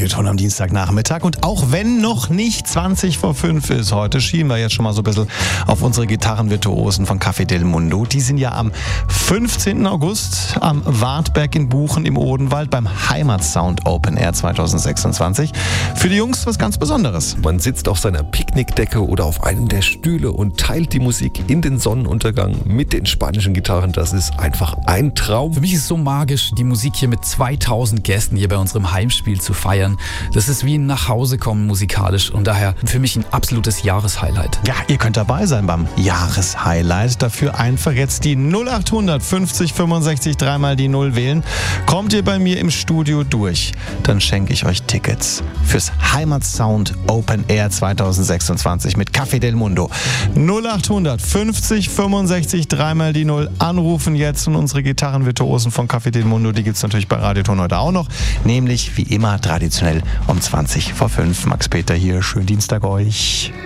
Radioton am Dienstagnachmittag. Und auch wenn noch nicht 20 vor 5 ist heute, schielen wir jetzt schon mal so ein bisschen auf unsere Gitarrenvirtuosen von Café del Mundo. Die sind ja am 15. August am Wartberg in Buchen im Odenwald beim Heimatsound Open Air 2026. Für die Jungs was ganz Besonderes. Man sitzt auf seiner Picknickdecke oder auf einem der Stühle und teilt die Musik in den Sonnenuntergang mit den spanischen Gitarren. Das ist einfach ein Traum. Für mich ist es so magisch, die Musik hier mit 2000 Gästen hier bei unserem Heimspiel zu feiern. Das ist wie ein Nachhausekommen musikalisch und daher für mich ein absolutes Jahreshighlight. Ja, ihr könnt dabei sein beim Jahreshighlight. Dafür einfach jetzt die 0800 50 65 dreimal die 0 wählen. Kommt ihr bei mir im Studio durch, dann schenke ich euch Tickets fürs Heimatsound Open Air 2026 mit Café del Mundo. 0800 50 65 dreimal die 0. Anrufen jetzt und unsere Gitarrenvirtuosen von Café del Mundo, die gibt es natürlich bei Radioton heute auch noch. Nämlich wie immer traditionell um 20 vor 5. Max Peter hier, schönen Dienstag euch.